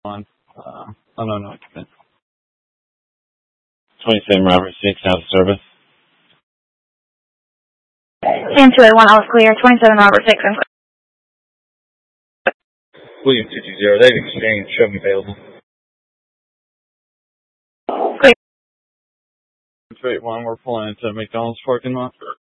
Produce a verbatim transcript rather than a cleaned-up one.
on. Uh, I don't know. twenty-seven Robert six, out of service. Sam two eight one, I was clear. twenty-seven Robert six, I'm clear. William two two zero, they've exchanged. Show me available. Clear. two eight one, we're pulling into McDonald's parking lot.